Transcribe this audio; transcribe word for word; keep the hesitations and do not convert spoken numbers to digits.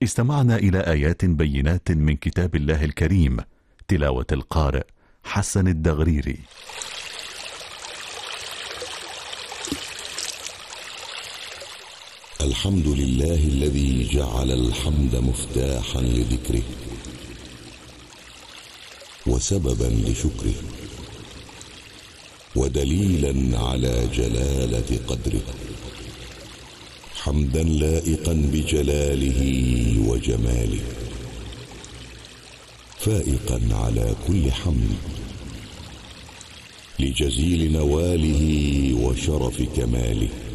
استمعنا إلى آيات بينات من كتاب الله الكريم، تلاوة القارئ حسن الدغريري. الحمد لله الذي جعل الحمد مفتاحا لذكره وسببا لشكره ودليلا على جلالة قدره، حمدا لائقا بجلاله وجماله، فائقا على كل حمد لجزيل نواله وشرف كماله،